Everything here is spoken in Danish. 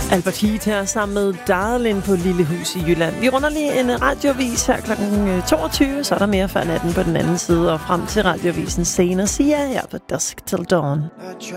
Albert Heat her sammen med Darlin på Lille Hus i Jylland. Vi runder lige en radiovis her kl. 22, så er der mere før natten på den anden side, og frem til radiovisen senere siger jeg på Dusk Till Dawn.